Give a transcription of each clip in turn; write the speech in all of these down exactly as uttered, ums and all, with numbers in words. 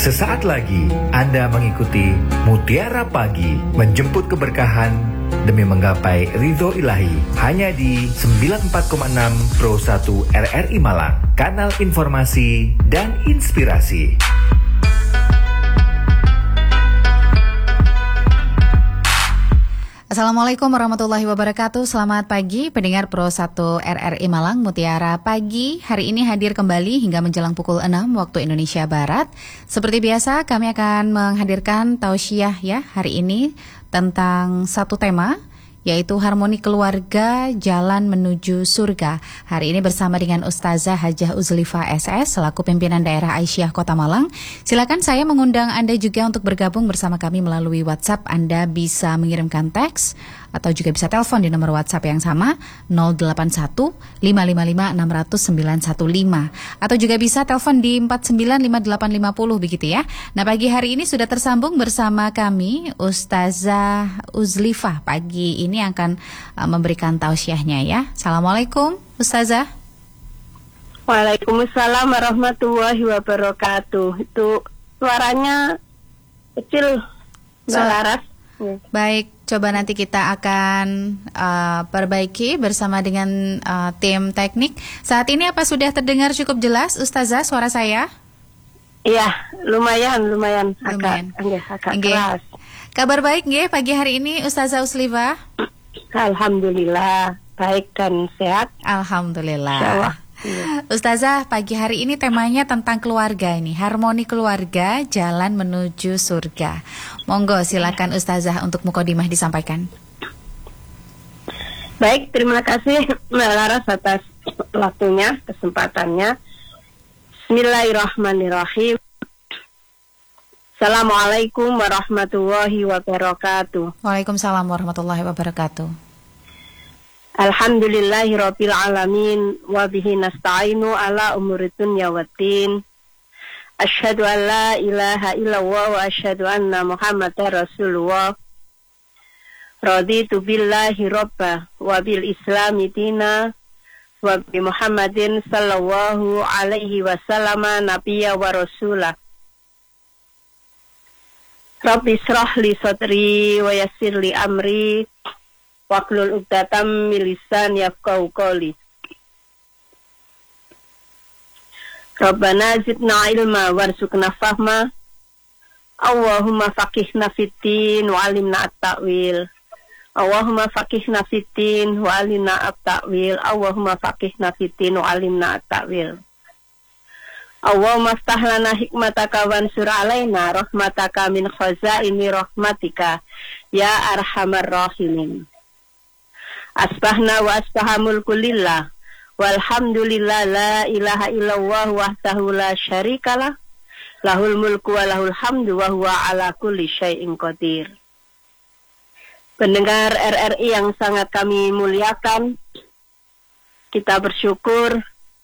Sesaat lagi Anda mengikuti Mutiara Pagi, menjemput keberkahan demi menggapai ridho ilahi, hanya di sembilan puluh empat koma enam Pro satu R R I Malang, kanal informasi dan inspirasi. Assalamualaikum warahmatullahi wabarakatuh. Selamat pagi pendengar Pro satu R R I Malang, Mutiara Pagi. Hari ini hadir kembali hingga menjelang pukul enam waktu Indonesia Barat. Seperti biasa kami akan menghadirkan tausiah ya hari ini tentang satu tema, yaitu harmoni keluarga, jalan menuju surga. Hari ini bersama dengan Ustazah Hajah Uzlifah S S selaku pimpinan daerah Aisyah Kota Malang. Silakan saya mengundang Anda juga untuk bergabung bersama kami melalui WhatsApp. Anda bisa mengirimkan teks atau juga bisa telepon di nomor WhatsApp yang sama nol delapan satu lima lima lima enam nol nol sembilan satu lima, atau juga bisa telepon di empat sembilan lima delapan lima nol begitu ya. Nah, pagi hari ini sudah tersambung bersama kami Ustazah Uzlifah. Pagi ini akan uh, memberikan tausiahnya ya. Assalamualaikum Ustazah. Waalaikumsalam warahmatullahi wabarakatuh. Itu suaranya kecil, Mbak Laras. Baik, coba nanti kita akan uh, perbaiki bersama dengan uh, tim teknik. Saat ini apa sudah terdengar cukup jelas Ustazah suara saya? Iya, lumayan, lumayan, lumayan. agak, agak, agak Nggih. keras. Kabar baik nggih pagi hari ini Ustazah Uzlifah? Alhamdulillah, baik dan sehat. Alhamdulillah. Insyaallah. Ustazah, pagi hari ini temanya tentang keluarga ini, harmoni keluarga, jalan menuju surga. Monggo silakan Ustazah untuk mukadimah disampaikan. Baik, terima kasih Mbak Laras atas waktunya, kesempatannya. Bismillahirrahmanirrahim. Assalamualaikum warahmatullahi wabarakatuh. Waalaikumsalam warahmatullahi wabarakatuh. Alhamdulillahirabbil alamin wa bihi nasta'inu ala umuri dunya waddin. Asyhadu an la ilaha illallah wa asyhadu anna Muhammadar Rasulullah. Raditu billahi rabba wa bil islami dina wa bi Muhammadin sallallahu alaihi wasallam nabiyya wa rasulah. Rabbi shrah li sadri wa yassir li amri wahlul uqdatam min lisani yafqahu qawli. Rabbana zidna ilma warzuqna fahma. Allahumma faqihna fid-din wa 'allimna at-ta'wil. Allahumma faqihna fid-din wa 'allimna at-ta'wil. Allahumma faqihna fid-din wa 'allimna at-ta'wil. Allahumma aftah lana hikmataka wansur alaina rahmataka min khazaini rahmatika ya arhamar rahimin. Asbahna wa asbaha mulku lillah walhamdulillah la ilaha illallah wahdahu la syarikalah lahul mulku wa lahul hamdu wa huwa ala kulli syai'in qadir. Pendengar R R I yang sangat kami muliakan, kita bersyukur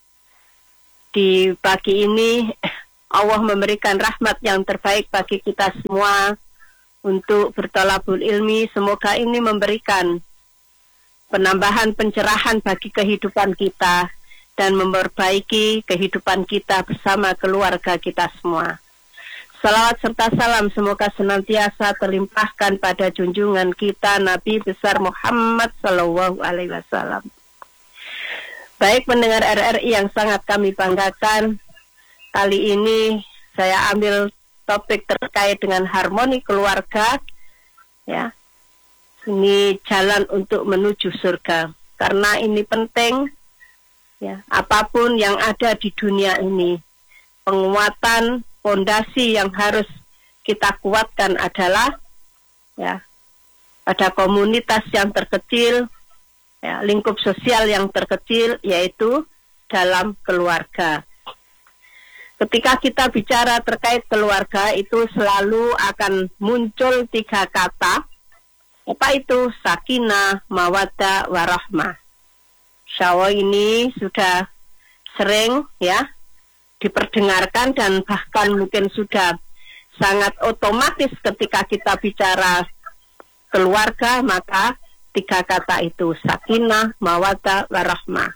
di pagi ini Allah memberikan rahmat yang terbaik bagi kita semua untuk berthalabul ilmi. Semoga ini memberikan penambahan pencerahan bagi kehidupan kita dan memperbaiki kehidupan kita bersama keluarga kita semua. Salawat serta salam semoga senantiasa terlimpahkan pada junjungan kita Nabi besar Muhammad sallallahu alaihi wasallam. Baik pendengar R R I yang sangat kami banggakan, kali ini saya ambil topik terkait dengan harmoni keluarga, ya. Ini jalan untuk menuju surga. Karena ini penting, ya. Apapun yang ada di dunia ini, penguatan fondasi yang harus kita kuatkan adalah, ya, pada komunitas yang terkecil. Ya, lingkup sosial yang terkecil, yaitu dalam keluarga. Ketika kita bicara terkait keluarga, itu selalu akan muncul tiga kata. Apa itu? Sakinah, mawaddah, warahmah. Insyaallah ini sudah sering ya diperdengarkan dan bahkan mungkin sudah sangat otomatis ketika kita bicara keluarga, maka tiga kata itu, sakinah, mawaddah, warahmah.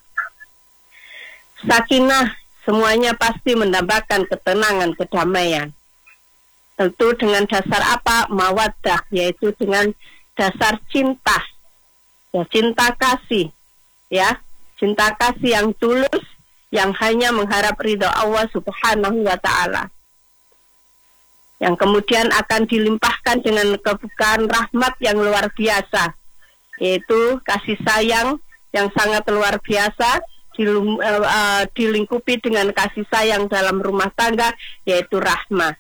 Sakinah semuanya pasti mendapatkan ketenangan, kedamaian. Tentu dengan dasar apa? Mawaddah, yaitu dengan dasar cinta. Ya, cinta kasih. Ya, cinta kasih yang tulus, yang hanya mengharap ridho Allah Subhanahu wa taala. Yang kemudian akan dilimpahkan dengan kebukaan rahmat yang luar biasa, yaitu kasih sayang yang sangat luar biasa, dilum, uh, uh, dilingkupi dengan kasih sayang dalam rumah tangga, yaitu rahmah.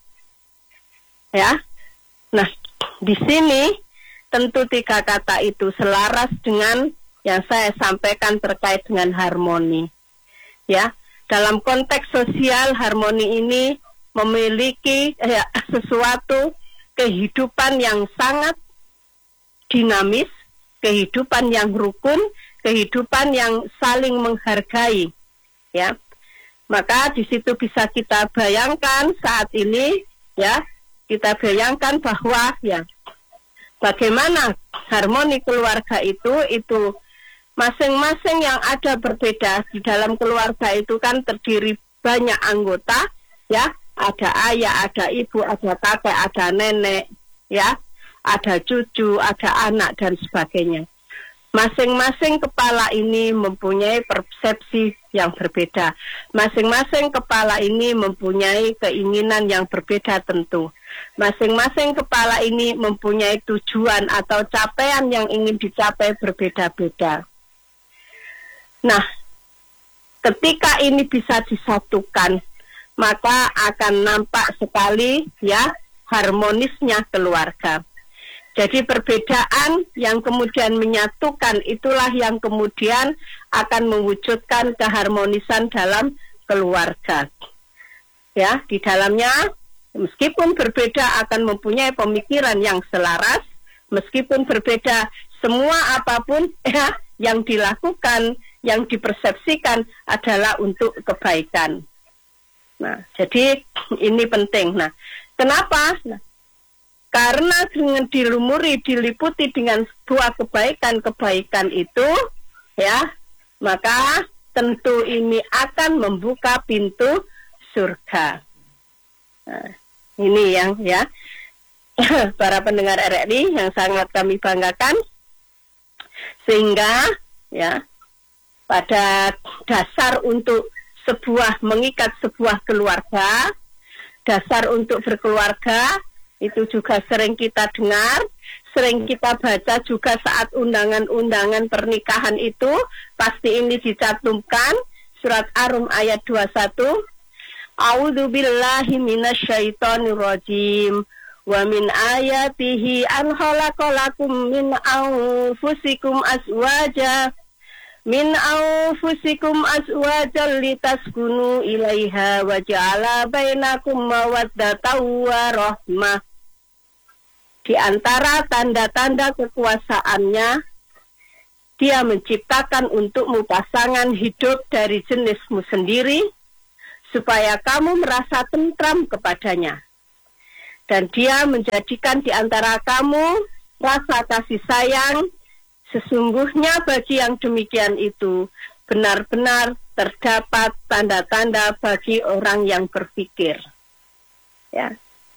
Ya, nah di sini tentu tiga kata itu selaras dengan yang saya sampaikan terkait dengan harmoni. Ya, dalam konteks sosial harmoni ini memiliki ya, sesuatu kehidupan yang sangat dinamis, kehidupan yang rukun, kehidupan yang saling menghargai. Ya, maka di situ bisa kita bayangkan saat ini, ya. Kita bayangkan bahwa ya bagaimana harmoni keluarga itu itu masing-masing yang ada berbeda. Di dalam keluarga itu kan terdiri banyak anggota, ya, ada ayah, ada ibu, ada kakek, ada nenek, ya, ada cucu, ada anak dan sebagainya. Masing-masing kepala ini mempunyai persepsi yang berbeda. Masing-masing kepala ini mempunyai keinginan yang berbeda tentu. Masing-masing kepala ini mempunyai tujuan atau capaian yang ingin dicapai berbeda-beda. Nah, ketika ini bisa disatukan, maka akan nampak sekali ya harmonisnya keluarga. Jadi perbedaan yang kemudian menyatukan itulah yang kemudian akan mewujudkan keharmonisan dalam keluarga. Ya, di dalamnya meskipun berbeda akan mempunyai pemikiran yang selaras, meskipun berbeda semua apapun ya, yang dilakukan, yang dipersepsikan adalah untuk kebaikan. Nah, jadi ini penting. Nah, kenapa? Nah, karena dengan dilumuri, diliputi dengan sebuah kebaikan-kebaikan itu, ya, maka tentu ini akan membuka pintu surga. Nah, ini yang ya, para pendengar R R I yang sangat kami banggakan, sehingga ya pada dasar untuk sebuah mengikat sebuah keluarga, dasar untuk berkeluarga itu juga sering kita dengar, sering kita baca juga saat undangan-undangan pernikahan itu, pasti ini dicantumkan, surat Ar-Rum ayat dua puluh satu, A'udzu billahi minasyaitonir rajim, wa min ayatihi an khalaqalakum min anfusikum azwaja, min anfusikum azwajan litaskunu ilaiha wa ja'ala bainakum mawaddatan wa rahmah. Di antara tanda-tanda kekuasaannya, dia menciptakan untukmu pasangan hidup dari jenismu sendiri, supaya kamu merasa tentram kepadanya. Dan dia menjadikan di antara kamu rasa kasih sayang. Sesungguhnya bagi yang demikian itu, benar-benar terdapat tanda-tanda bagi orang yang berpikir. Ya.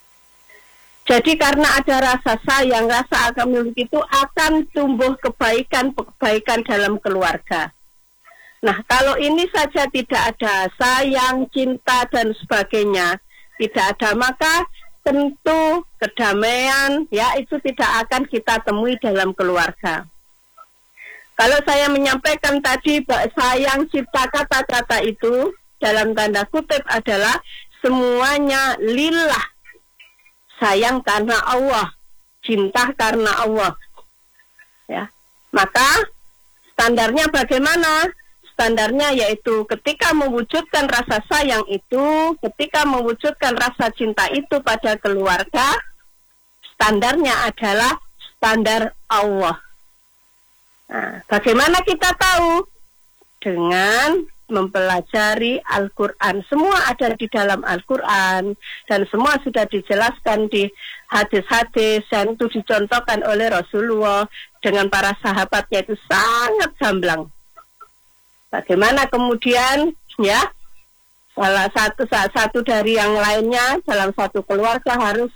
Jadi karena ada rasa sayang, rasa akan memiliki itu akan tumbuh kebaikan-kebaikan dalam keluarga. Nah, kalau ini saja tidak ada sayang, cinta, dan sebagainya, tidak ada, maka tentu kedamaian, ya, itu tidak akan kita temui dalam keluarga. Kalau saya menyampaikan tadi sayang, cinta, kata-kata itu, dalam tanda kutip adalah semuanya lillah. Sayang karena Allah, cinta karena Allah. Ya, maka standarnya bagaimana? Standarnya yaitu ketika mewujudkan rasa sayang itu, ketika mewujudkan rasa cinta itu pada keluarga, standarnya adalah standar Allah. Nah, bagaimana kita tahu? Dengan mempelajari Al-Quran. Semua ada di dalam Al-Quran dan semua sudah dijelaskan di hadis-hadis dan itu dicontohkan oleh Rasulullah dengan para sahabatnya itu sangat gamblang. Bagaimana kemudian ya salah satu salah satu dari yang lainnya dalam satu keluarga harus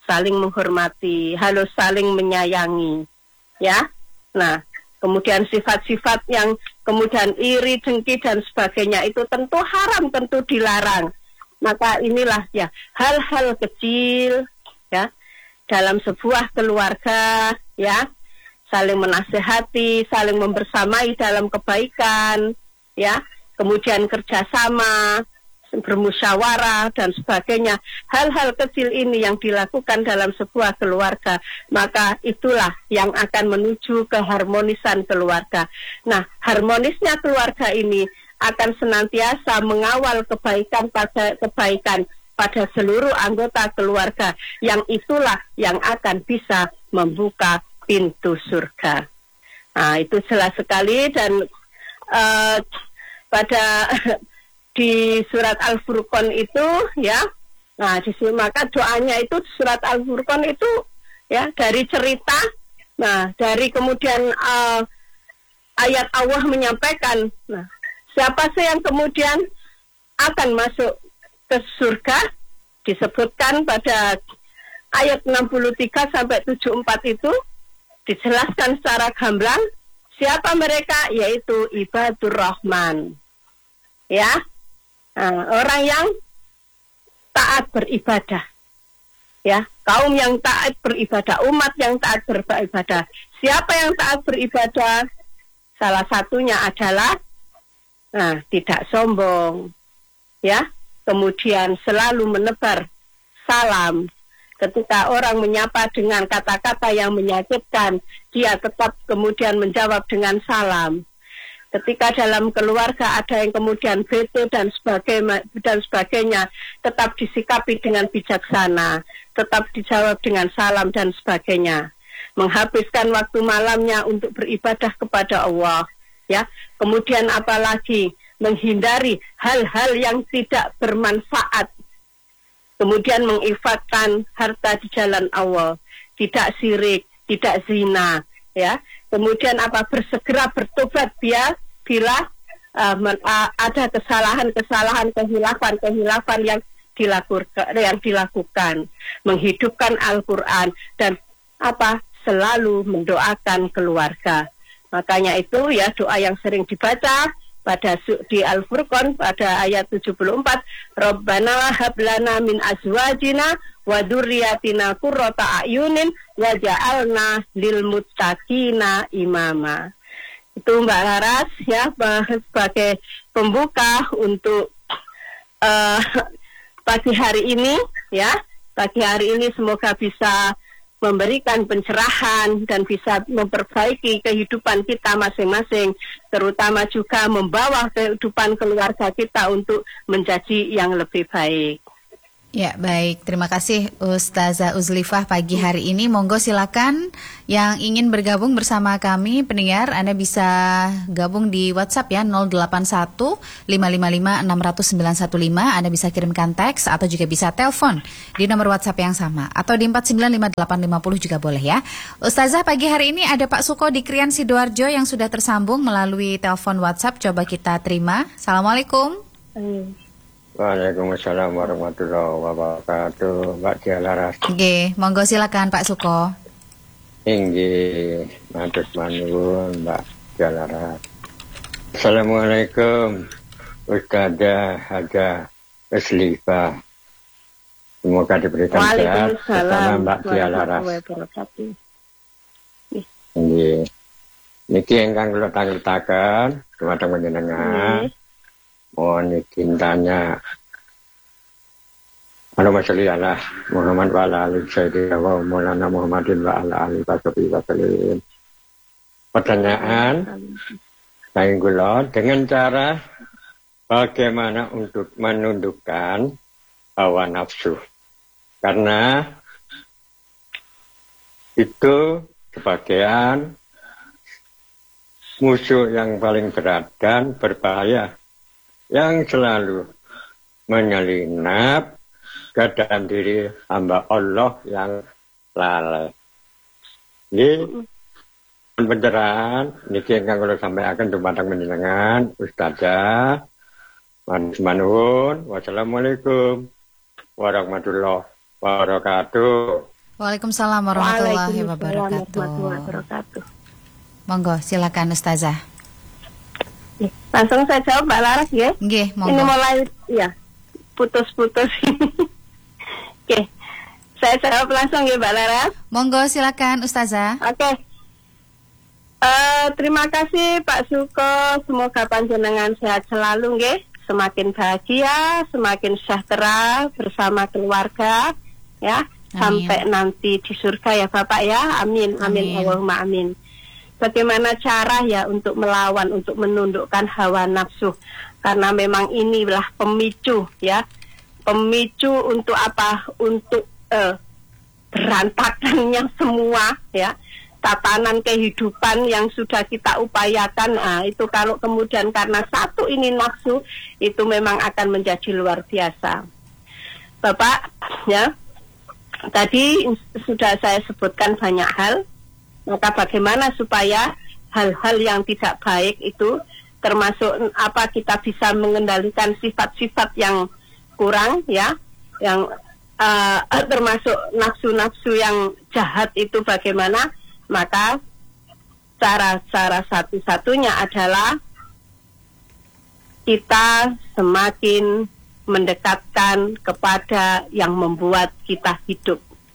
saling menghormati, harus saling menyayangi, ya. Nah, kemudian sifat-sifat yang kemudian iri, dengki dan sebagainya itu tentu haram, tentu dilarang. Maka inilah ya hal-hal kecil ya dalam sebuah keluarga ya, saling menasehati, saling membersamai dalam kebaikan ya, kemudian kerjasama, bermusyawarah dan sebagainya. Hal-hal kecil ini yang dilakukan dalam sebuah keluarga, maka itulah yang akan menuju keharmonisan keluarga. Nah, harmonisnya keluarga ini akan senantiasa mengawal kebaikan pada kebaikan pada seluruh anggota keluarga, yang itulah yang akan bisa membuka pintu surga. Nah, itu jelas sekali. Dan uh, pada di surat Al-Furqan itu ya, nah di maka doanya itu surat Al-Furqan itu ya dari cerita, nah dari kemudian uh, ayat Allah menyampaikan, nah siapa sih yang kemudian akan masuk ke surga, disebutkan pada ayat enam puluh tiga sampai tujuh puluh empat itu dijelaskan secara gamblang siapa mereka, yaitu ibadur Rahman ya. Nah, orang yang taat beribadah, ya, kaum yang taat beribadah, umat yang taat beribadah. Siapa yang taat beribadah? Salah satunya adalah, nah, tidak sombong, ya, kemudian selalu menebar salam. Ketika orang menyapa dengan kata-kata yang menyakitkan, dia tetap kemudian menjawab dengan salam. Ketika dalam keluarga ada yang kemudian veto dan sebagainya, dan sebagainya, tetap disikapi dengan bijaksana, tetap dijawab dengan salam dan sebagainya. Menghabiskan waktu malamnya untuk beribadah kepada Allah, ya. Kemudian apalagi menghindari hal-hal yang tidak bermanfaat. Kemudian menginfakkan harta di jalan Allah, tidak syirik, tidak zina, ya. Kemudian apa, bersegera bertobat dia bila uh, men, uh, ada kesalahan-kesalahan, kehilafan-kehilafan yang dilakukan, yang dilakukan, menghidupkan Al-Quran dan apa, selalu mendoakan keluarga. Makanya itu ya doa yang sering dibaca pada di Al-Furqan pada ayat tujuh puluh empat, Rabbana hab lana min azwajina wa dzurriyyatina qurrata a'yunin waja'alna lil muttaqina imama. Itu Mbak Laras ya, sebagai pembuka untuk uh, pagi hari ini ya. Pagi hari ini semoga bisa memberikan pencerahan dan bisa memperbaiki kehidupan kita masing-masing, terutama juga membawa kehidupan keluarga kita untuk menjadi yang lebih baik. Ya, baik. Terima kasih Ustazah Uzlifah pagi hari ini. Monggo silakan yang ingin bergabung bersama kami pendengar, Anda bisa gabung di WhatsApp ya nol delapan satu lima lima lima enam nol nol sembilan satu lima. Anda bisa kirimkan teks atau juga bisa telepon di nomor WhatsApp yang sama atau di empat sembilan lima delapan lima nol juga boleh ya. Ustazah, pagi hari ini ada Pak Suko di Krian Sidoarjo yang sudah tersambung melalui telepon WhatsApp. Coba kita terima. Assalamualaikum. Hmm. Waalaikumsalam warahmatullahi wabarakatuh, Mbak Dia Laras. Oke, monggo silakan Pak Suko. Inggih, matur manuwun Mbak Dia Laras. Assalamualaikum Ustazah Haja Uzlifah. Semoga diberikan sehat bersama Mbak Dia Laras. Inggih. Niki ingkang kula tangitaken dhumateng panjenengan. Mohon izin tanya. Allahumma sholli ala Muhammad wa ala ali sayyidina wa maulana Muhammadin wa ala ali wa sallim. Pertanyaan saya kula dengan cara bagaimana untuk menundukkan hawa nafsu. Karena itu sebagian musuh yang paling berat dan berbahaya yang selalu menyelinap ke dalam diri hamba Allah yang lalai. Ini pencerahan niki ingkang kula sampaikan dumateng panjenengan Ustazah. Manuwun. Wassalamualaikum warahmatullahi wabarakatuh. Waalaikumsalam warahmatullahi Waalaikumsalam wabarakatuh. warahmatullahi wabarakatuh. Monggo, silakan Ustazah. Ya, langsung saya jawab Mbak Laras ya. Nggih, monggo. Ini mulai ya putus-putus. Oke, saya jawab langsung ya Mbak Laras. Monggo, silakan Ustazah. Oke. Uh, terima kasih Pak Suko. Semoga panjenengan sehat selalu nggih. Semakin bahagia, semakin sejahtera bersama keluarga ya. Amin. Sampai nanti di surga ya Bapak ya. Amin, amin, Amin. Allahumma amin. Bagaimana cara ya untuk melawan, untuk menundukkan hawa nafsu? Karena memang inilah pemicu ya. Pemicu untuk apa? Untuk uh, berantakannya semua ya. Tatanan kehidupan yang sudah kita upayakan, nah, itu kalau kemudian karena satu ini nafsu, itu memang akan menjadi luar biasa. Bapak, ya, tadi sudah saya sebutkan banyak hal, maka bagaimana supaya hal-hal yang tidak baik itu, termasuk apa kita bisa mengendalikan sifat-sifat yang kurang, ya, yang uh, termasuk nafsu-nafsu yang jahat itu bagaimana? Maka cara-cara satu-satunya adalah kita semakin mendekatkan kepada yang membuat kita hidup.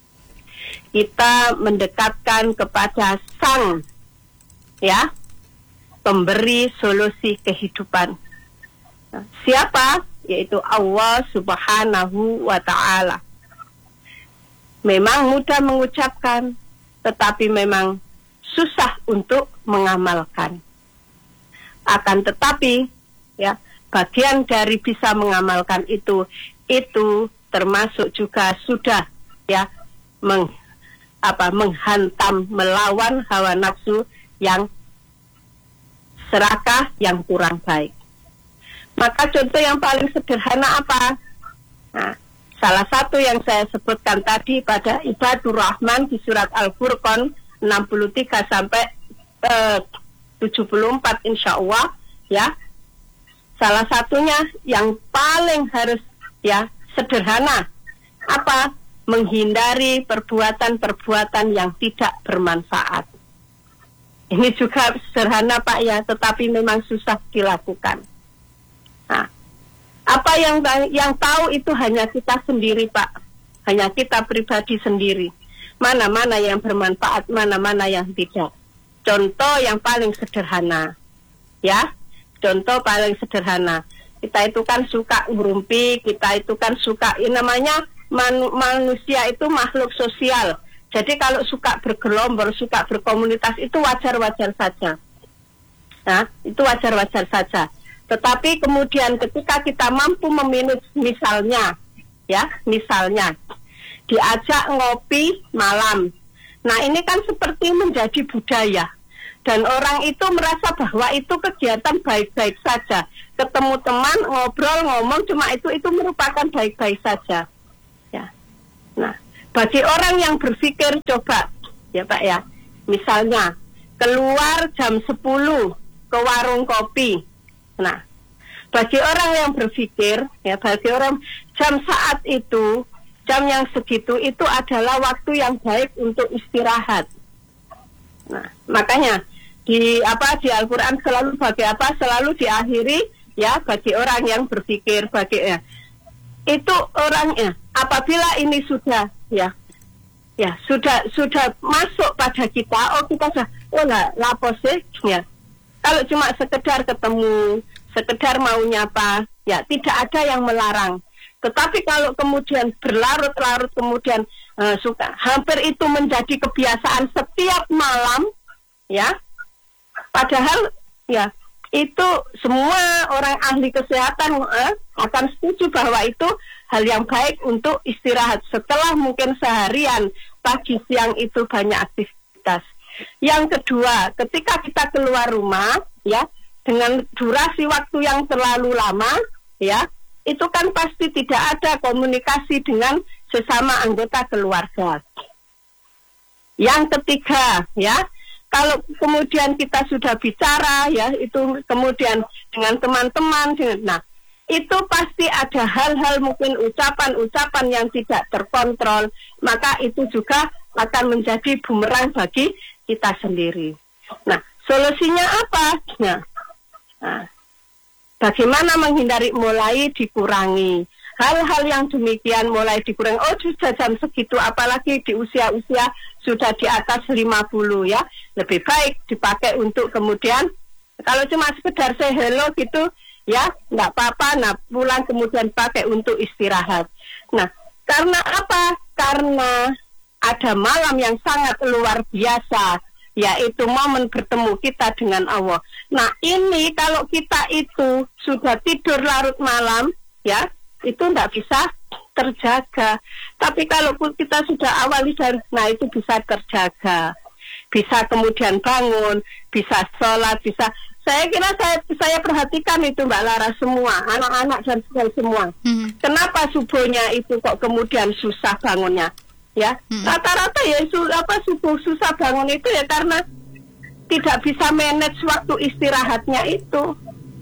Kita mendekatkan kepada Sang, ya, pemberi solusi kehidupan. Nah, siapa? Yaitu Allah Subhanahu wa Ta'ala. Memang mudah mengucapkan, tetapi memang susah untuk mengamalkan. Akan tetapi, ya, bagian dari bisa mengamalkan itu, itu termasuk juga sudah, ya, meng, apa, menghantam, melawan hawa nafsu yang serakah, yang kurang baik. Maka contoh yang paling sederhana apa? Nah, salah satu yang saya sebutkan tadi pada Ibadur Rahman di surat Al-Furqan enam puluh tiga sampai eh, tujuh puluh empat insya Allah, ya. Salah satunya yang paling harus, ya, sederhana apa? Menghindari perbuatan-perbuatan yang tidak bermanfaat. Ini juga sederhana Pak ya, tetapi memang susah dilakukan. Nah, apa yang yang tahu itu hanya kita sendiri Pak, hanya kita pribadi sendiri. Mana-mana yang bermanfaat, mana-mana yang tidak. Contoh yang paling sederhana, ya, contoh paling sederhana. Kita itu kan suka ngerumpi, kita itu kan suka, ini namanya man, manusia itu makhluk sosial. Jadi kalau suka bergelombol, suka berkomunitas itu wajar-wajar saja. Nah, itu wajar-wajar saja. Tetapi kemudian ketika kita mampu meminus, misalnya, ya, misalnya diajak ngopi malam. Nah, ini kan seperti menjadi budaya. Dan orang itu merasa bahwa itu kegiatan baik-baik saja. Ketemu teman, ngobrol, ngomong, cuma itu itu merupakan baik-baik saja. Ya. Nah, bagi orang yang berpikir, coba, ya Pak ya, misalnya keluar jam sepuluh ke warung kopi. Nah, bagi orang yang berpikir, ya, bagi orang jam saat itu, jam yang segitu itu adalah waktu yang baik untuk istirahat. Nah, makanya di apa di Al-Qur'an selalu bagi apa selalu diakhiri, ya, bagi orang yang berpikir, bagi ya, itu orangnya apabila ini sudah, ya, ya sudah sudah masuk pada kita, oh kita sudah, oh lah lapos ya. Kalau cuma sekedar ketemu, sekedar mau nyapa, ya tidak ada yang melarang. Tetapi kalau kemudian berlarut-larut, kemudian uh, suka, hampir itu menjadi kebiasaan setiap malam, ya. Padahal, ya, itu semua orang ahli kesehatan uh, akan setuju bahwa itu hal yang baik untuk istirahat setelah mungkin seharian, pagi siang itu banyak aktivitas. Yang kedua, ketika kita keluar rumah, ya, dengan durasi waktu yang terlalu lama, ya, itu kan pasti tidak ada komunikasi dengan sesama anggota keluarga. Yang ketiga, ya, kalau kemudian kita sudah bicara, ya, itu kemudian dengan teman-teman, nah, itu pasti ada hal-hal mungkin ucapan-ucapan yang tidak terkontrol, maka itu juga akan menjadi bumerang bagi kita sendiri. Nah, solusinya apa? Nah, nah bagaimana menghindari? Mulai dikurangi. Hal-hal yang demikian mulai dikurangi. Oh, sudah jam segitu, apalagi di usia-usia sudah di atas lima puluh ya. Lebih baik dipakai untuk kemudian, kalau cuma sekedar say hello gitu, ya, nggak apa-apa, nah pulang kemudian pakai untuk istirahat. Nah, karena apa? Karena ada malam yang sangat luar biasa, yaitu momen bertemu kita dengan Allah. Nah, ini kalau kita itu sudah tidur larut malam, ya, itu nggak bisa terjaga. Tapi kalau kita sudah awali dari, nah itu bisa terjaga. Bisa kemudian bangun, bisa sholat, bisa... Saya kira saya saya perhatikan itu Mbak Lara semua, anak-anak dan semua. Hmm. Kenapa subuhnya itu kok kemudian susah bangunnya? Ya, hmm. rata-rata ya su, apa subuh susah bangun itu ya karena tidak bisa manage waktu istirahatnya itu.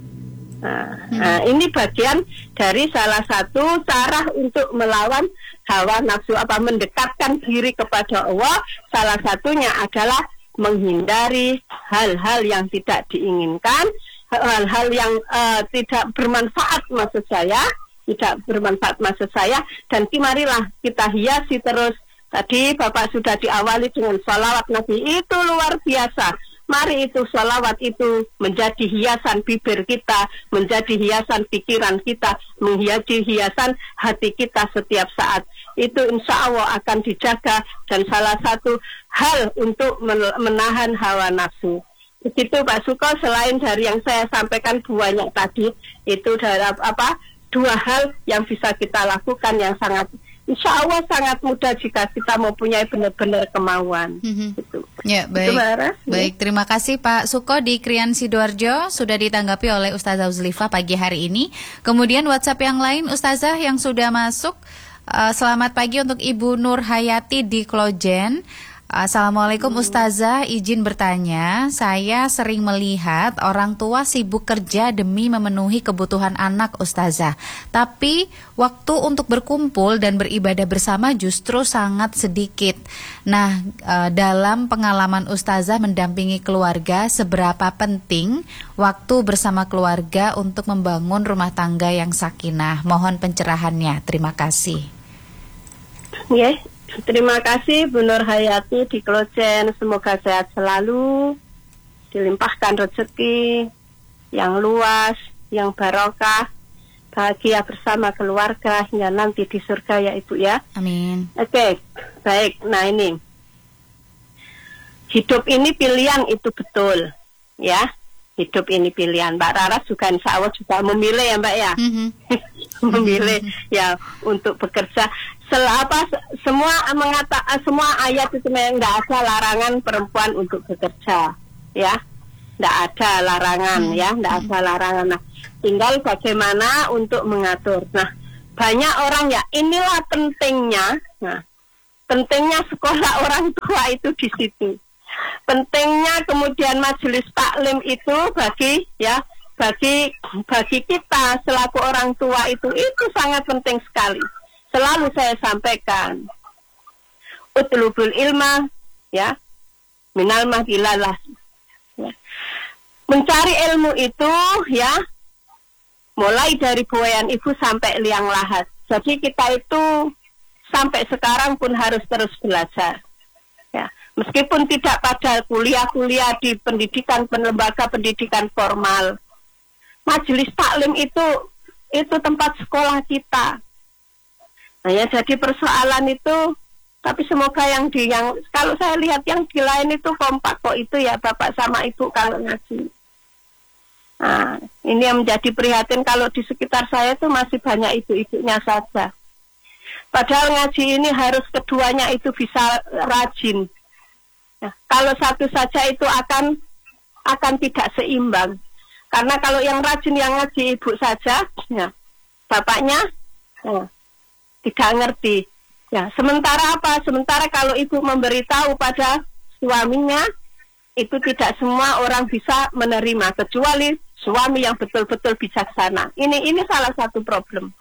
Nah, hmm. nah, ini bagian dari salah satu cara untuk melawan hawa nafsu, apa mendekatkan diri kepada Allah. Salah satunya adalah menghindari hal-hal yang tidak diinginkan, hal-hal yang uh, tidak bermanfaat maksud saya, tidak bermanfaat maksud saya, dan marilah kita hiasi terus. Tadi Bapak sudah diawali dengan sholawat Nabi, itu luar biasa. Mari itu sholawat itu menjadi hiasan bibir kita, menjadi hiasan pikiran kita, menjadi hiasan hati kita setiap saat. Itu insya Allah akan dijaga dan salah satu hal untuk menahan hawa nafsu. Begitu Pak Suko, selain dari yang saya sampaikan banyak tadi, itu dari apa dua hal yang bisa kita lakukan yang sangat insya Allah sangat mudah jika kita mempunyai benar-benar kemauan. Mm-hmm. Gitu. Ya, baik. Itu, baik, terima kasih Pak Suko di Krian Sidoarjo sudah ditanggapi oleh Ustazah Uzlifah pagi hari ini. Kemudian WhatsApp yang lain Ustazah yang sudah masuk. Uh, selamat pagi untuk Ibu Nur Hayati di Klojen. Assalamualaikum Ustazah, izin bertanya, saya sering melihat orang tua sibuk kerja demi memenuhi kebutuhan anak Ustazah. Tapi waktu untuk berkumpul dan beribadah bersama justru sangat sedikit. Nah, e, dalam pengalaman Ustazah mendampingi keluarga, seberapa penting waktu bersama keluarga untuk membangun rumah tangga yang sakinah? Mohon pencerahannya, terima kasih. Ya. Yeah. Terima kasih Bu Nur Hayati di Klojen, semoga sehat selalu, dilimpahkan rezeki yang luas, yang barokah, bahagia bersama keluarga hingga nanti di surga ya Ibu ya. Amin. Oke, baik. Nah ini, hidup ini pilihan itu betul ya. Hidup ini pilihan. Mbak Rara juga insya Allah juga memilih ya Mbak ya. Mm-hmm. memilih ya untuk bekerja. Selapa semua mengata semua ayat itu nggak ada larangan perempuan untuk bekerja, ya, nggak ada larangan, hmm. ya, nggak ada larangan. Nah, tinggal bagaimana untuk mengatur. Nah, banyak orang ya, inilah pentingnya. Nah, pentingnya sekolah orang tua itu di situ. Pentingnya kemudian majelis taklim itu bagi ya, bagi bagi kita selaku orang tua itu itu sangat penting sekali. Selalu saya sampaikan, utlubul ilma, ya, minal mahdilalah. Ya. Mencari ilmu itu, ya, mulai dari buayan ibu sampai liang lahat. Jadi kita itu sampai sekarang pun harus terus belajar. Ya. Meskipun tidak pada kuliah-kuliah di pendidikan, lembaga pendidikan formal, majelis taklim itu itu tempat sekolah kita. Nah ya, jadi persoalan itu, tapi semoga yang di yang kalau saya lihat yang di lain itu kompak kok itu ya Bapak sama Ibu kalau ngaji. Nah, ini yang menjadi prihatin kalau di sekitar saya itu masih banyak ibu-ibunya saja. Padahal ngaji ini harus keduanya itu bisa rajin. Nah, kalau satu saja itu akan akan tidak seimbang. Karena kalau yang rajin yang ngaji ibu saja, ya, bapaknya ya, tidak ngerti. Ya, sementara apa? Sementara kalau ibu memberitahu pada suaminya, itu tidak semua orang bisa menerima, kecuali suami yang betul-betul bijaksana. Ini ini salah satu problem.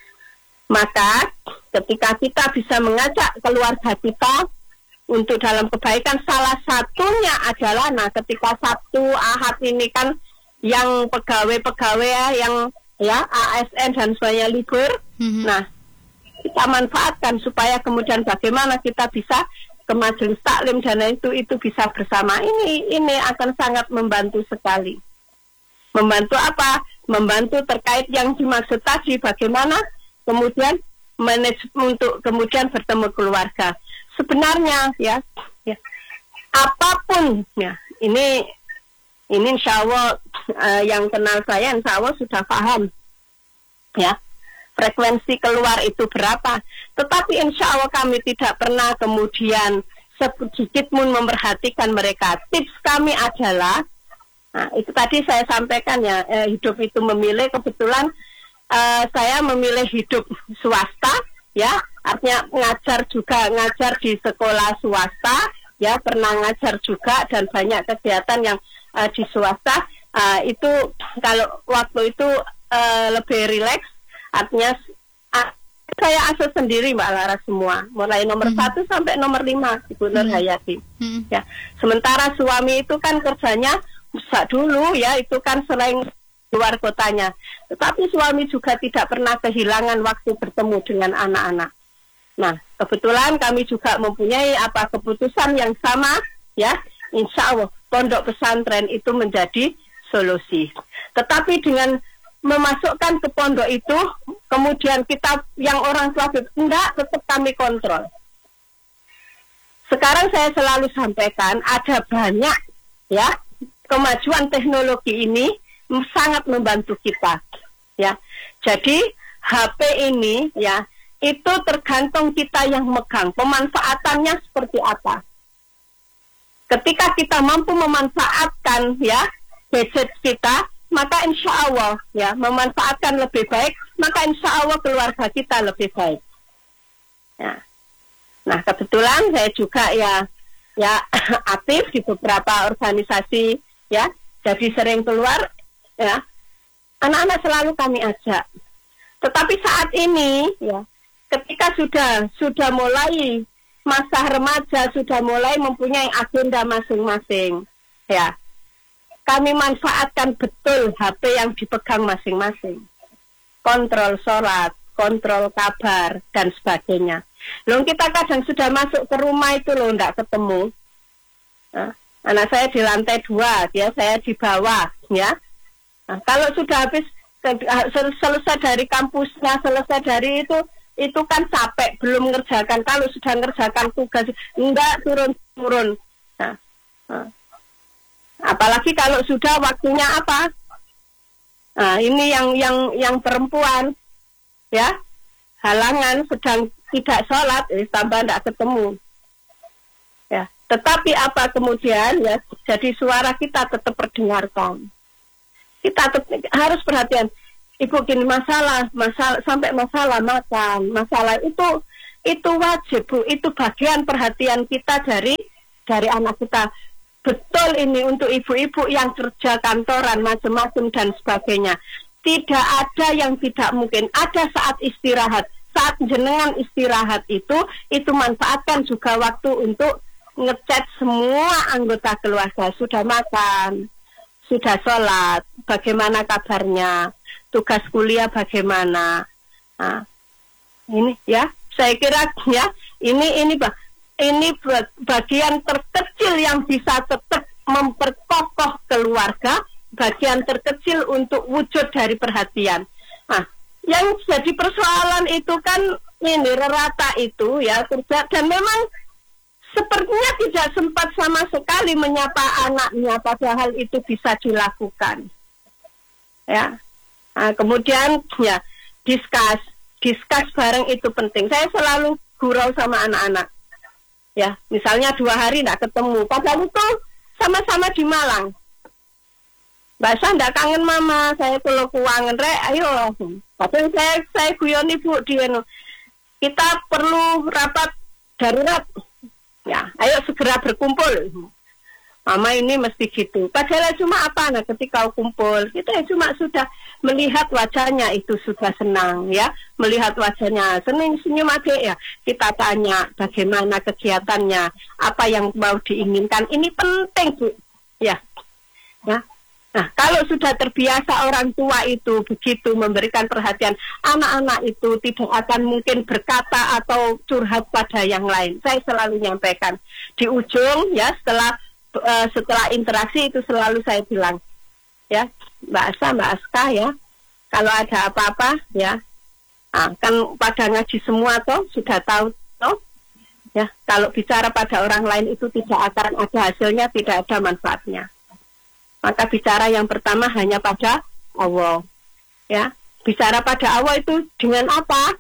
Maka ketika kita bisa mengajak keluarga kita untuk dalam kebaikan, salah satunya adalah, nah ketika Sabtu, Ahad ini kan yang pegawai-pegawai ya, yang ya A S N dan sebagainya libur, mm-hmm. Nah kita manfaatkan supaya kemudian bagaimana kita bisa ke majelis taklim dan itu itu bisa bersama. Ini ini akan sangat membantu sekali. Membantu apa? Membantu terkait yang dimaksud tadi, bagaimana kemudian manage untuk kemudian bertemu keluarga. Sebenarnya ya, ya apapun ya, ini ini insya Allah uh, yang kenal saya insya Allah sudah paham ya frekuensi keluar itu berapa. Tetapi insya Allah kami tidak pernah kemudian sedikit pun memperhatikan mereka. Tips kami adalah, nah itu tadi saya sampaikan ya, eh, hidup itu memilih, kebetulan eh, saya memilih hidup swasta ya, artinya ngajar juga, ngajar di sekolah swasta ya, pernah ngajar juga dan banyak kegiatan yang eh, di swasta. Eh, itu kalau waktu itu eh, lebih rileks. Artinya uh, saya asuh sendiri Mbak Laras semua, mulai nomor mm-hmm. satu sampai nomor lima Ibu Nur mm-hmm. Hayati. Mm-hmm. Ya, sementara suami itu kan kerjanya bisa dulu ya, itu kan selain luar kotanya. Tetapi suami juga tidak pernah kehilangan waktu bertemu dengan anak-anak. Nah, kebetulan kami juga mempunyai apa keputusan yang sama ya, insya Allah pondok pesantren itu menjadi solusi. Tetapi dengan memasukkan ke pondok itu, kemudian kita yang orang tua enggak, tetap kami kontrol. Sekarang saya selalu sampaikan ada banyak ya kemajuan teknologi ini sangat membantu kita ya. Jadi H P ini ya itu tergantung kita yang megang, pemanfaatannya seperti apa. Ketika kita mampu memanfaatkan ya gadget kita, maka insya Allah ya memanfaatkan lebih baik, maka insya Allah keluarga kita lebih baik. Ya. Nah kebetulan saya juga ya ya aktif di beberapa organisasi ya, jadi sering keluar ya. Anak-anak selalu kami ajak. Tetapi saat ini ya, ketika sudah sudah mulai masa remaja, sudah mulai mempunyai agenda masing-masing ya. Kami manfaatkan betul H P yang dipegang masing-masing. Kontrol sholat, kontrol kabar, dan sebagainya. Loh kita kadang sudah masuk ke rumah itu loh, enggak ketemu. Nah, anak saya di lantai dua, ya saya di bawah, ya. Nah, kalau sudah habis selesai dari kampusnya, selesai dari itu, itu kan capek, belum ngerjakan. Kalau sudah ngerjakan tugas, enggak turun-turun. Nah, nah. Apalagi kalau sudah waktunya apa? Nah, ini yang yang yang perempuan, ya, halangan sedang tidak sholat, eh, tambah tidak ketemu, ya. Tetapi apa kemudian, ya, jadi suara kita tetap perdengarkan. Kita tetap, harus perhatian. Ibu gini masalah, masalah sampai masalah makan, masalah itu itu wajib Bu, itu bagian perhatian kita dari dari anak kita. Betul ini untuk ibu-ibu yang kerja kantoran macam-macam dan sebagainya. Tidak ada yang tidak mungkin. Ada saat istirahat. Saat jenengan istirahat itu, itu manfaatkan juga waktu untuk ngechat semua anggota keluarga. Sudah makan, sudah sholat, bagaimana kabarnya, tugas kuliah bagaimana. Nah, ini ya, saya kira ya, ini ini bah. Ini bagian terkecil yang bisa tetap memperkokoh keluarga, bagian terkecil untuk wujud dari perhatian. Nah, yang jadi persoalan itu kan ini rata itu ya kerja, dan memang sepertinya tidak sempat sama sekali menyapa anaknya, padahal itu bisa dilakukan. Ya, nah, kemudian ya diskus, diskus bareng itu penting. Saya selalu gurau sama anak-anak. Ya, misalnya dua hari tidak ketemu, padahal itu sama-sama di Malang. Mbak Sa, tidak kangen mama, saya kalau keuangan, re, ayo. Padahal saya, saya guyon ibu, dia, kita perlu rapat darurat. Ya, ayo segera berkumpul. mama ini mesti gitu. Padahal cuma apa, nah ketika kumpul kita ya cuma sudah melihat wajahnya itu sudah senang ya, melihat wajahnya senang senyum aja ya, kita tanya bagaimana kegiatannya, apa yang mau diinginkan, ini penting Bu ya. Ya. Nah, kalau sudah terbiasa orang tua itu begitu memberikan perhatian, anak-anak itu tidak akan mungkin berkata atau curhat pada yang lain. Saya selalu nyampaikan di ujung ya, setelah uh, setelah interaksi itu selalu saya bilang, ya Mbak Asa, Mbak Aska ya, kalau ada apa-apa ya, nah, kan pada ngaji semua toh sudah tahu toh, ya kalau bicara pada orang lain itu tidak akan ada hasilnya, tidak ada manfaatnya. Maka bicara yang pertama hanya pada Allah. Ya, bicara pada Allah itu dengan apa?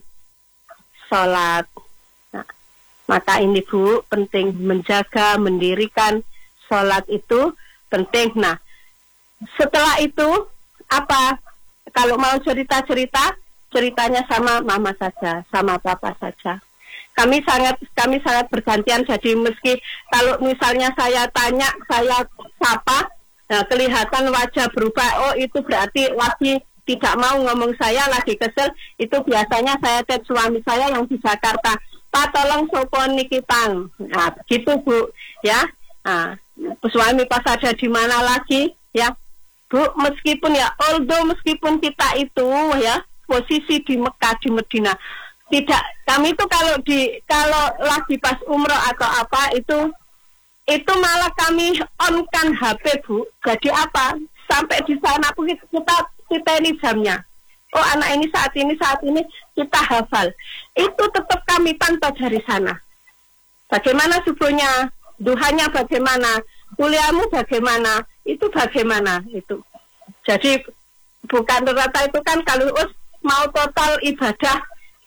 Salat. Nah, maka ini Bu penting menjaga, mendirikan salat itu penting. Nah, setelah itu apa? Kalau mau cerita-cerita, ceritanya sama mama saja, sama papa saja. Kami sangat kami sangat bergantian, jadi meski kalau misalnya saya tanya, saya sapa, nah, kelihatan wajah berubah, oh itu berarti lagi tidak mau ngomong saya, lagi kesel. Itu biasanya saya chat suami saya yang di Jakarta, Pak tolong sopon niki pang. Nah gitu Bu ya. Nah, suami pas ada di mana lagi ya Bu, meskipun ya although meskipun kita itu ya posisi di Mekah, di Medina, tidak, kami itu kalau di kalau lagi pas umroh atau apa itu itu malah kami on-kan H P Bu. Jadi apa? Sampai di sana pun kita kita ini jamnya. Oh anak ini saat ini saat ini kita hafal. Itu tetap kami pantau dari sana. Bagaimana subuhnya, duhanya bagaimana, kuliahmu bagaimana, itu bagaimana itu. Jadi bukan rata itu kan kalau us mau total ibadah.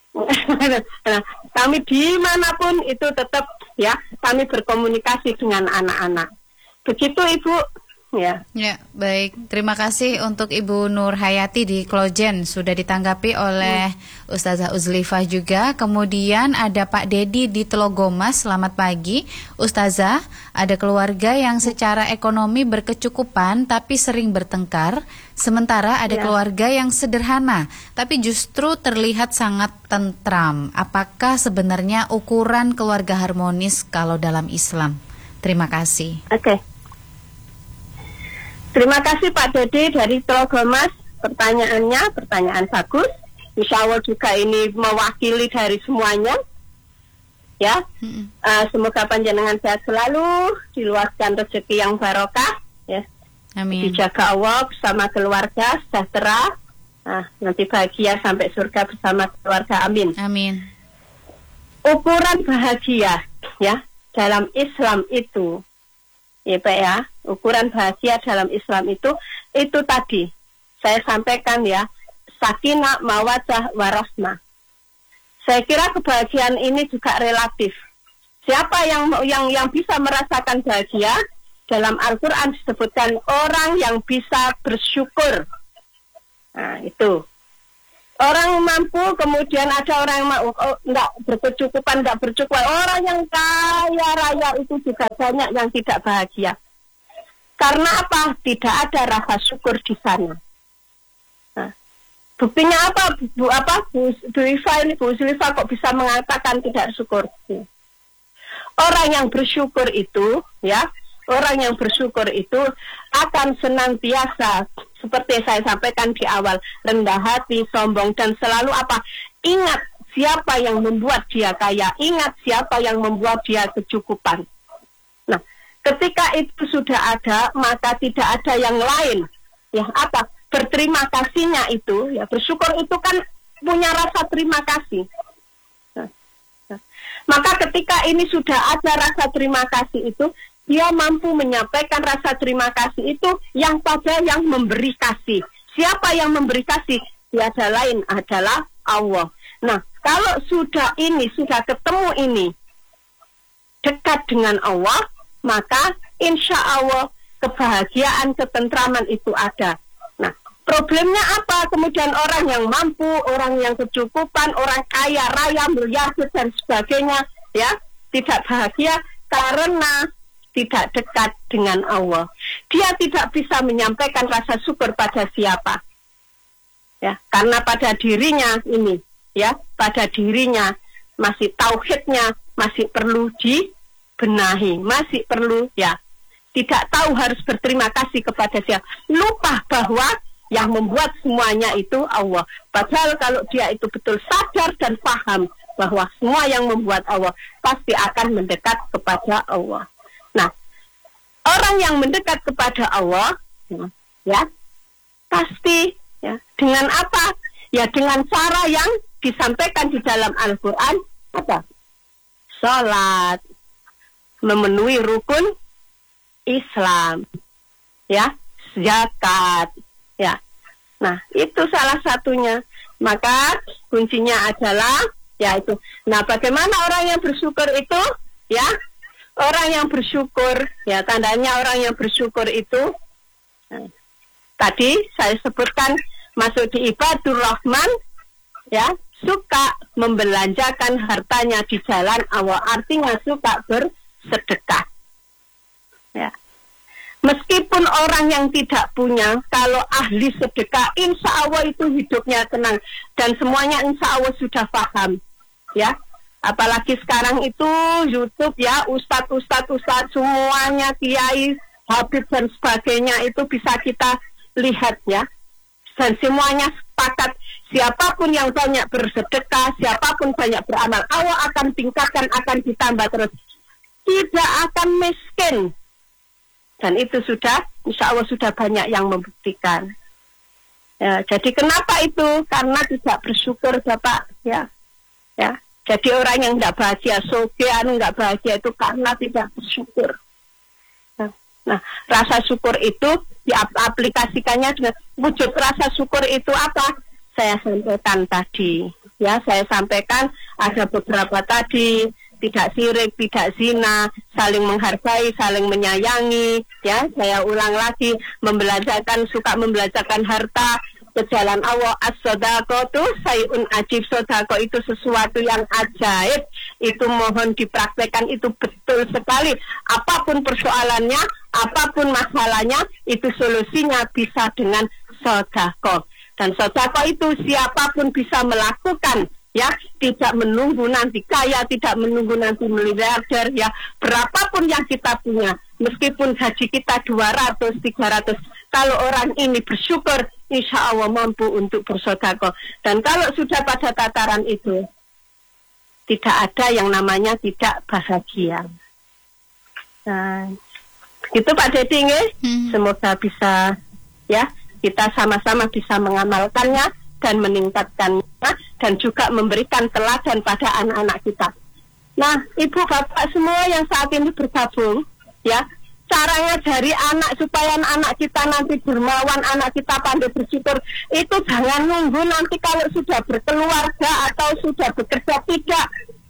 Nah, kami dimanapun itu tetap ya kami berkomunikasi dengan anak-anak. Begitu Ibu ya. Ya, baik. Terima kasih untuk Ibu Nur Hayati di Klojen, sudah ditanggapi oleh hmm. Ustazah Uzlifah juga. Kemudian ada Pak Dedi di Telogomas. Selamat pagi Ustazah. Ada keluarga yang secara ekonomi berkecukupan tapi sering bertengkar, sementara ada ya. keluarga yang sederhana tapi justru terlihat sangat tentram. Apakah sebenarnya ukuran keluarga harmonis kalau dalam Islam? Terima kasih. Oke. Okay. Terima kasih Pak Dedi dari Telogomas. Pertanyaannya, pertanyaan bagus. Insya Allah juga ini mewakili dari semuanya. Ya, hmm. uh, semoga panjenengan sehat selalu, diluaskan rezeki yang barokah, ya. Amin. Dijaga Allah bersama keluarga, sejahtera, nah, nanti bahagia sampai surga bersama keluarga. Amin. Amin. Ukuran bahagia, ya, dalam Islam itu, ya Pak ya, ukuran bahagia dalam Islam itu, itu tadi saya sampaikan ya, sakinah, mawaddah, warahmah. Saya kira kebahagiaan ini juga relatif. Siapa yang yang yang bisa merasakan bahagia? Dalam Al-Quran disebutkan orang yang bisa bersyukur. Nah, itu. Orang mampu, kemudian ada orang yang mau, oh, enggak berkecukupan, enggak bercukupan. Orang yang kaya raya itu juga banyak yang tidak bahagia. Karena apa? Tidak ada rasa syukur di sana. Nah, buktinya apa? Bu apa? Bu Ifa ini, Bu Ifa kok bisa mengatakan tidak syukur? Orang yang bersyukur itu, ya, orang yang bersyukur itu akan senantiasa, seperti saya sampaikan di awal, rendah hati, sombong, dan selalu apa? Ingat siapa yang membuat dia kaya, ingat siapa yang membuat dia kecukupan. Nah, ketika itu sudah ada, maka tidak ada yang lain. Ya, apa? Berterima kasihnya itu, ya, bersyukur itu kan punya rasa terima kasih. Nah, nah. Maka ketika ini sudah ada rasa terima kasih itu, dia mampu menyampaikan rasa terima kasih itu yang pada yang memberi kasih. Siapa yang memberi kasih? Tiada lain adalah Allah. Nah, kalau sudah ini, sudah ketemu ini, dekat dengan Allah, maka insya Allah kebahagiaan, ketentraman itu ada. Nah, problemnya apa? Kemudian orang yang mampu, orang yang kecukupan, orang kaya raya, miliarder dan sebagainya, ya, tidak bahagia karena tidak dekat dengan Allah. Dia tidak bisa menyampaikan rasa syukur pada siapa. Ya, karena pada dirinya ini, ya, pada dirinya masih tauhidnya masih perlu dibenahi, masih perlu ya. Tidak tahu harus berterima kasih kepada siapa. Lupa bahwa yang membuat semuanya itu Allah. Padahal kalau dia itu betul sadar dan paham bahwa semua yang membuat Allah pasti akan mendekat kepada Allah. Nah, orang yang mendekat kepada Allah, ya, pasti ya dengan apa? Ya dengan cara yang disampaikan di dalam Al-Quran, apa? Salat, memenuhi rukun Islam, ya, zakat, ya. Nah, itu salah satunya. Maka kuncinya adalah yaitu. Nah, bagaimana orang yang bersyukur itu? Ya, orang yang bersyukur, ya, tandanya orang yang bersyukur itu. Nah, tadi saya sebutkan masuk di ibadur Rahman, ya, suka membelanjakan hartanya di jalan Allah. Artinya suka bersedekah. Ya. Meskipun orang yang tidak punya, kalau ahli sedekah, insya Allah itu hidupnya tenang dan semuanya insya Allah sudah paham, ya. Apalagi sekarang itu YouTube, ya, ustadz, ustadz, ustadz, semuanya kiai, habib dan sebagainya itu bisa kita lihat, ya. Dan semuanya sepakat, siapapun yang banyak bersedekah, siapapun banyak beramal, Allah akan tingkatkan, akan ditambah terus, tidak akan miskin. Dan itu sudah, insya Allah sudah banyak yang membuktikan. Ya, jadi kenapa itu? Karena tidak bersyukur, Bapak. Ya, ya. Jadi orang yang tidak bahagia, sogean nggak bahagia itu karena tidak bersyukur. Nah, nah, rasa syukur itu diaplikasikannya dengan wujud rasa syukur itu apa? Saya sampaikan tadi. Ya, saya sampaikan ada beberapa tadi. Tidak sirik, tidak zina, saling menghargai, saling menyayangi, ya, saya ulang lagi, membelanjakan, suka membelanjakan harta ke jalan Allah. As-sodaqatu sayun ajib, sodaqo itu sesuatu yang ajaib, itu mohon dipraktekkan, itu betul sekali. Apapun persoalannya, apapun masalahnya, itu solusinya bisa dengan sodaqo. Dan sodaqo itu siapapun bisa melakukan, ya, tidak menunggu nanti kaya, tidak menunggu nanti miliarder, ya, berapapun yang kita punya, meskipun gaji kita dua ratus, tiga ratus, kalau orang ini bersyukur, insya Allah mampu untuk bersedekah. Dan kalau sudah pada tataran itu, tidak ada yang namanya tidak bahagia. Nah, itu Pak Dedi, hmm. Semoga bisa, ya, kita sama-sama bisa mengamalkannya dan meningkatkannya, dan juga memberikan teladan pada anak-anak kita. Nah, ibu bapak semua yang saat ini bergabung, ya, caranya dari anak supaya anak kita nanti dermawan, anak kita pandai bersyukur, itu jangan nunggu nanti kalau sudah berkeluarga atau sudah bekerja, tidak.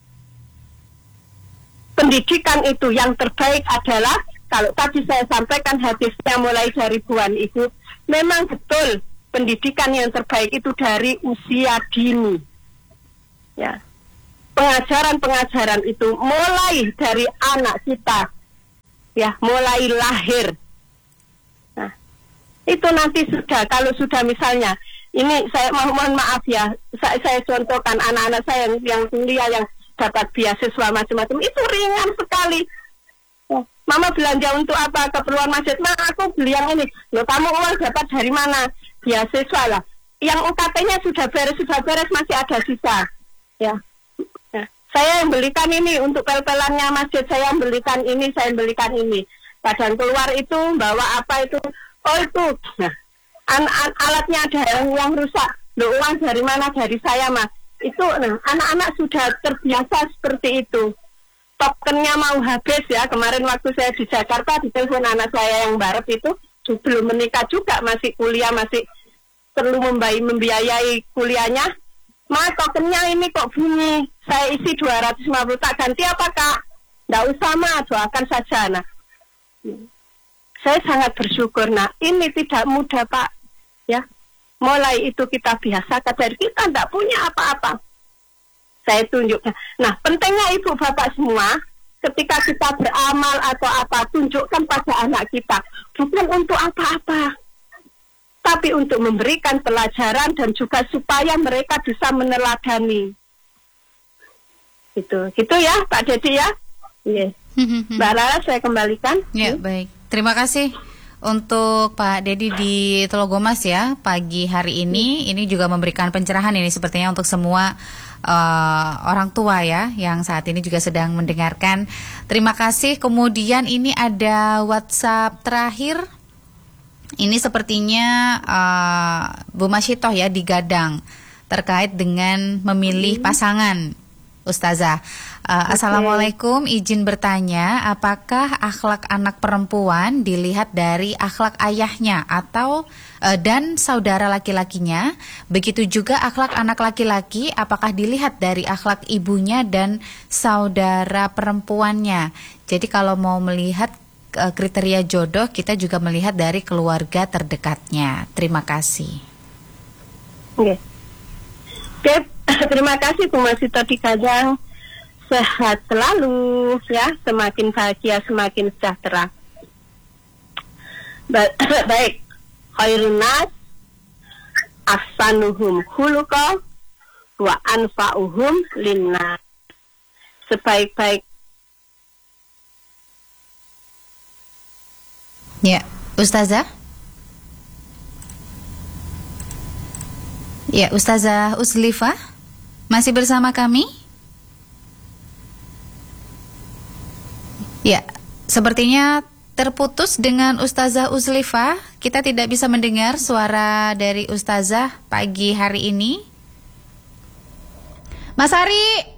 Pendidikan itu yang terbaik adalah, kalau tadi saya sampaikan hadisnya mulai dari Buan Ibu, memang betul. Pendidikan yang terbaik itu dari usia dini. Ya. Pengajaran-pengajaran itu mulai dari anak kita. Ya, mulai lahir. Nah, itu nanti sudah, kalau sudah misalnya, ini saya mohon maaf ya, saya, saya contohkan anak-anak saya yang, yang kuliah, yang dapat beasiswa macam-macam, itu ringan sekali. Oh, Mama belanja untuk apa? Keperluan masjid. Ma, aku beli yang ini. Loh, kamu uang dapat dari mana? Beasiswa lah. Yang U K T-nya sudah beres, sudah beres, masih ada sisa. Ya. Ya. Saya yang belikan ini untuk pel-pelannya masjid, saya yang belikan ini, saya yang belikan ini. Kadang keluar itu bawa apa itu? Oh itu. Nah, an- an- alatnya ada yang, yang rusak. Loh, uang dari mana? Dari saya, Mas. Itu, nah, anak-anak sudah terbiasa seperti itu. Tokennya mau habis ya. Kemarin waktu saya di Jakarta, ditelepon anak saya yang barat itu, belum menikah juga, masih kuliah, masih perlu membayai, membiayai kuliahnya. Ma, tokennya ini kok bunyi, saya isi dua ratus lima puluh, tak ganti apa Kak? Nggak usah Ma, doakan saja. Nah, saya sangat bersyukur. Nah, ini tidak mudah Pak, ya. Mulai itu kita biasakan, dari kita nggak punya apa-apa. Saya tunjukkan. Nah, pentingnya Ibu Bapak semua, ketika kita beramal atau apa, tunjukkan pada anak kita. Bukan untuk apa-apa, tapi untuk memberikan pelajaran dan juga supaya mereka bisa meneladani. Gitu, gitu ya Pak Dedi ya. Yes. Mbak Lala, saya kembalikan. Ya, baik. Terima kasih untuk Pak Dedi di Telogomas ya pagi hari ini. Ini juga memberikan pencerahan ini sepertinya untuk semua uh, orang tua ya yang saat ini juga sedang mendengarkan. Terima kasih. Kemudian ini ada WhatsApp terakhir. Ini sepertinya uh, Bu Masyitoh ya di Gadang terkait dengan memilih pasangan. Ustazah, uh, okay. Assalamualaikum, izin bertanya, apakah akhlak anak perempuan dilihat dari akhlak ayahnya atau uh, dan saudara laki-lakinya? Begitu juga akhlak anak laki-laki, apakah dilihat dari akhlak ibunya dan saudara perempuannya? Jadi kalau mau melihat uh, kriteria jodoh, kita juga melihat dari keluarga terdekatnya. Terima kasih. Oke. Okay. Okay. Terima kasih Bu Masito di Gadang. Sehat selalu ya, semakin bahagia, semakin sejahtera. Ba- baik. Khairun nas ahsanuhum khuluqa wa anfa'uhum linnas. Sebaik-baik. Ya, Ustazah. Ya, Ustazah Uzlifah masih bersama kami? Ya, sepertinya terputus dengan Ustazah Uzlifah. Kita tidak bisa mendengar suara dari Ustazah pagi hari ini. Mas Ari.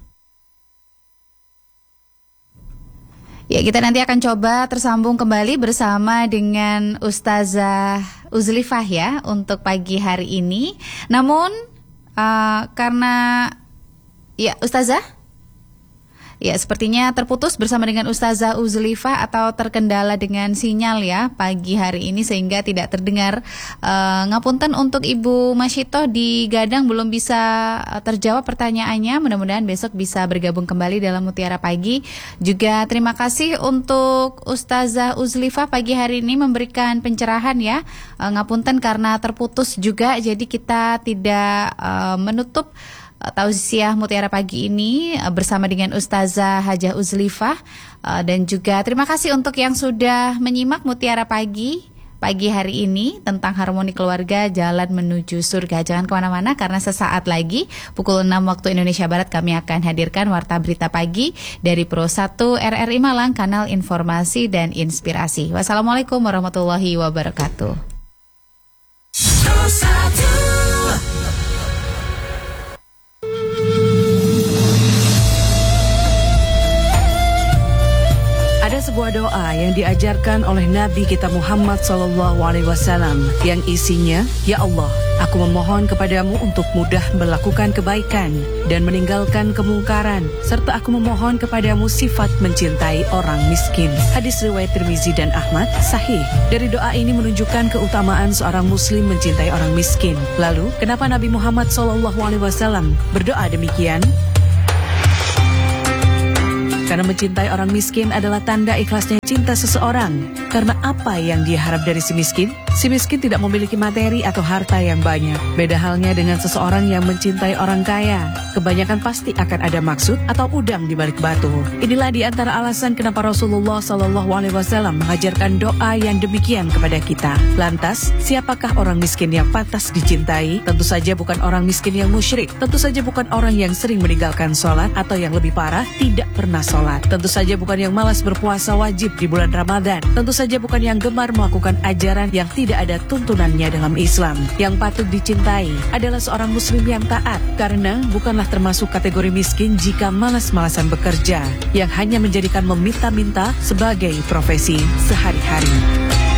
Ya, kita nanti akan coba tersambung kembali bersama dengan Ustazah Uzlifah ya untuk pagi hari ini. Namun uh, karena ya Ustazah, ya sepertinya terputus bersama dengan Ustazah Uzlifah atau terkendala dengan sinyal ya pagi hari ini sehingga tidak terdengar. Uh, ngapunten untuk Ibu Masyitoh di Gadang belum bisa terjawab pertanyaannya. Mudah-mudahan besok bisa bergabung kembali dalam Mutiara Pagi. Juga terima kasih untuk Ustazah Uzlifah pagi hari ini memberikan pencerahan ya. Uh, ngapunten karena terputus juga, jadi kita tidak uh, menutup tausiah Mutiara Pagi ini bersama dengan Ustazah Hajah Uzlifah. Dan juga terima kasih untuk yang sudah menyimak Mutiara Pagi pagi hari ini tentang harmoni keluarga, jalan menuju surga. Jangan kemana-mana karena sesaat lagi pukul enam waktu Indonesia Barat kami akan hadirkan Warta Berita Pagi dari Pro satu R R I Malang, kanal informasi dan inspirasi. Wassalamualaikum warahmatullahi wabarakatuh. Sebuah doa yang diajarkan oleh Nabi kita Muhammad sallallahu alaihi wasallam yang isinya, Ya Allah, aku memohon kepadamu untuk mudah melakukan kebaikan dan meninggalkan kemungkaran, serta aku memohon kepadamu sifat mencintai orang miskin. Hadis riwayat Tirmizi dan Ahmad, sahih. Dari doa ini menunjukkan keutamaan seorang muslim mencintai orang miskin. Lalu, kenapa Nabi Muhammad sallallahu alaihi wasallam berdoa demikian? Karena mencintai orang miskin adalah tanda ikhlasnya cinta seseorang. Karena apa yang dia harap dari si miskin? Si miskin tidak memiliki materi atau harta yang banyak. Beda halnya dengan seseorang yang mencintai orang kaya. Kebanyakan pasti akan ada maksud atau udang di balik batu. Inilah di antara alasan kenapa Rasulullah sallallahu alaihi wasallam mengajarkan doa yang demikian kepada kita. Lantas, siapakah orang miskin yang pantas dicintai? Tentu saja bukan orang miskin yang musyrik. Tentu saja bukan orang yang sering meninggalkan sholat atau yang lebih parah, tidak pernah sholat. Tentu saja bukan yang malas berpuasa wajib di bulan Ramadan. Tentu saja bukan yang gemar melakukan ajaran yang tidak ada tuntunannya dalam Islam. Yang patut dicintai adalah seorang muslim yang taat, karena bukanlah termasuk kategori miskin jika malas-malasan bekerja, yang hanya menjadikan meminta-minta sebagai profesi sehari-hari.